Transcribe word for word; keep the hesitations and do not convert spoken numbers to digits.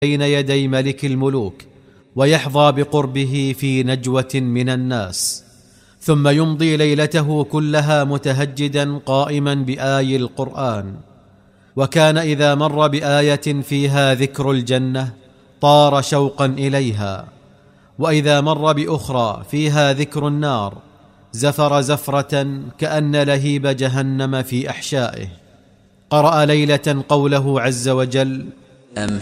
بين يدي ملك الملوك ويحظى بقربه في نجوة من الناس، ثم يمضي ليلته كلها متهجدا قائما بآي القرآن. وكان إذا مر بآية فيها ذكر الجنة طار شوقا إليها، وإذا مر بأخرى فيها ذكر النار زفر زفرة كأن لهيب جهنم في أحشائه. قرأ ليلة قوله عز وجل: أم